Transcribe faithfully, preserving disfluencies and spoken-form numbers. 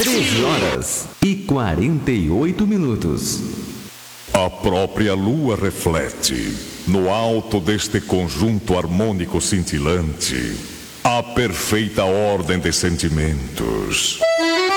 treze horas e quarenta e oito minutos. A própria lua reflete, no alto deste conjunto harmônico cintilante, a perfeita ordem de sentimentos.